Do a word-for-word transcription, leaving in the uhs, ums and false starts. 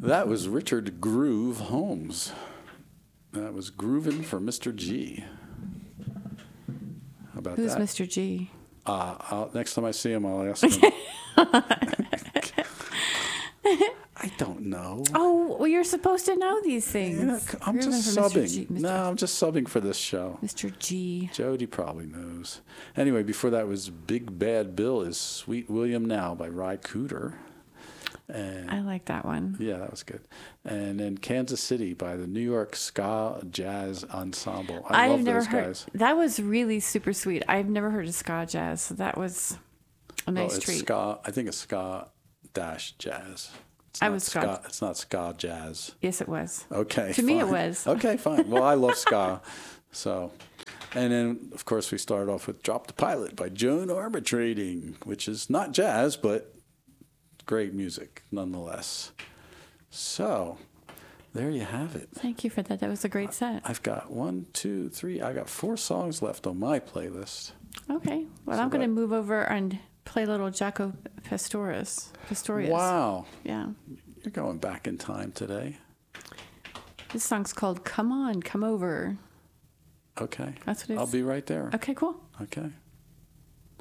That was Richard Groove Holmes. That was Groovin' for Mister G. How about Who's that? Mister G? Uh, I'll, next time I see him, I'll ask him. I don't know. Oh, well, you're supposed to know these things. You know, I'm Groovin' just for Mister subbing. G, Mister No, I'm just subbing for this show. Mister G. Jody probably knows. Anyway, before that was Big Bad Bill is Sweet William Now by Ry Cooder. And I like that one. yeah, that was good. And then Kansas City by the New York Ska Jazz Ensemble. I I've love never those heard. guys. That was really super sweet. I've never heard of ska jazz, so that was a nice Well, it's treat. ska. I think it's ska dash jazz. It's I not was ska. It's not ska jazz. Yes, it was. Okay. To me, it fine. was. Okay, fine. Well, I love ska. So, and then of course we started off with "Drop the Pilot" by Joan Armatrading, which is not jazz, but great music nonetheless. So, there you have it. Thank you for that. That was a great set. I've got one, two, three. I got four songs left on my playlist. Okay. Well, So I'm going to that- move over and play a little Jaco Pastorius. Pastorius. Wow, Yeah. you're going back in time today. This song's called "Come On, Come Over." Okay. That's what it I'll is. be right there. Okay, cool. Okay.